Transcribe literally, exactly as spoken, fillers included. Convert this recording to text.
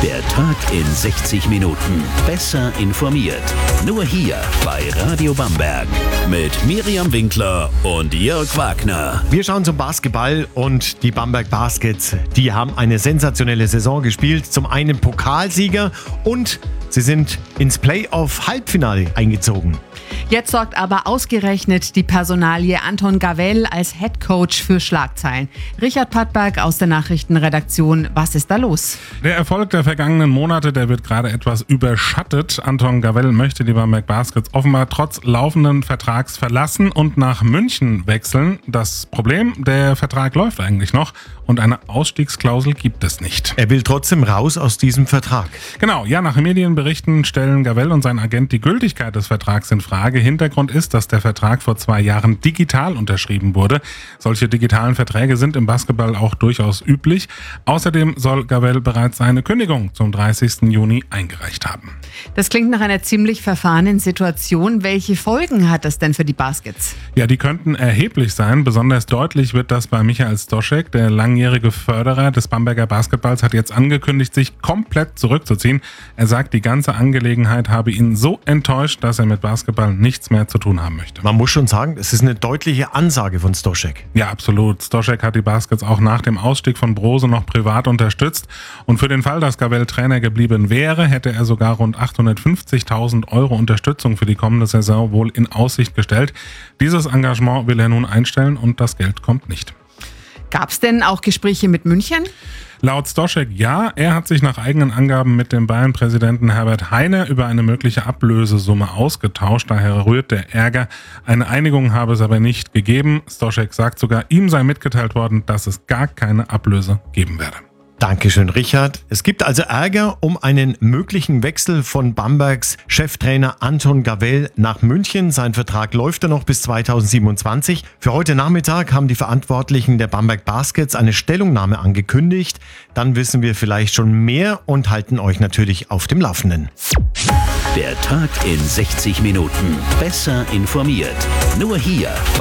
Der Tag in sechzig Minuten. Besser informiert. Nur hier bei Radio Bamberg. Mit Miriam Winkler und Jörg Wagner. Wir schauen zum Basketball und die Bamberg Baskets, die haben eine sensationelle Saison gespielt. Zum einen Pokalsieger und sie sind ins Playoff-Halbfinale eingezogen. Jetzt sorgt aber ausgerechnet die Personalie Anton Gavell als Headcoach für Schlagzeilen. Richard Pattberg aus der Nachrichtenredaktion, was ist da los? Der Erfolg der vergangenen Monate, der wird gerade etwas überschattet. Anton Gavell möchte die Bamberg Baskets offenbar trotz laufenden Vertrags verlassen und nach München wechseln. Das Problem, der Vertrag läuft eigentlich noch und eine Ausstiegsklausel gibt es nicht. Er will trotzdem raus aus diesem Vertrag. Genau, ja, nach Medienberichten stellen Gavell und sein Agent die Gültigkeit des Vertrags in Frage. Hintergrund ist, dass der Vertrag vor zwei Jahren digital unterschrieben wurde. Solche digitalen Verträge sind im Basketball auch durchaus üblich. Außerdem soll Gavell bereits seine Kündigung zum dreißigsten Juni eingereicht haben. Das klingt nach einer ziemlich verfahrenen Situation. Welche Folgen hat das denn für die Baskets? Ja, die könnten erheblich sein. Besonders deutlich wird das bei Michael Stoschek. Der langjährige Förderer des Bamberger Basketballs hat jetzt angekündigt, sich komplett zurückzuziehen. Er sagt, die ganze Angelegenheit habe ihn so enttäuscht, dass er mit Basketball nichts mehr zu tun haben möchte. Man muss schon sagen, es ist eine deutliche Ansage von Stoschek. Ja, absolut. Stoschek hat die Baskets auch nach dem Ausstieg von Brose noch privat unterstützt. Und für den Fall, dass Gavell Trainer geblieben wäre, hätte er sogar rund achthundertfünfzigtausend Euro Unterstützung für die kommende Saison wohl in Aussicht gestellt. Dieses Engagement will er nun einstellen und das Geld kommt nicht. Gab es denn auch Gespräche mit München? Laut Stoschek ja. Er hat sich nach eigenen Angaben mit dem Bayern-Präsidenten Herbert Heiner über eine mögliche Ablösesumme ausgetauscht. Daher rührt der Ärger. Eine Einigung habe es aber nicht gegeben. Stoschek sagt sogar, ihm sei mitgeteilt worden, dass es gar keine Ablöse geben werde. Dankeschön, Richard. Es gibt also Ärger um einen möglichen Wechsel von Bambergs Cheftrainer Anton Gavell nach München. Sein Vertrag läuft ja noch bis zweitausendsiebenundzwanzig. Für heute Nachmittag haben die Verantwortlichen der Bamberg Baskets eine Stellungnahme angekündigt. Dann wissen wir vielleicht schon mehr und halten euch natürlich auf dem Laufenden. Der Tag in sechzig Minuten. Besser informiert. Nur hier bei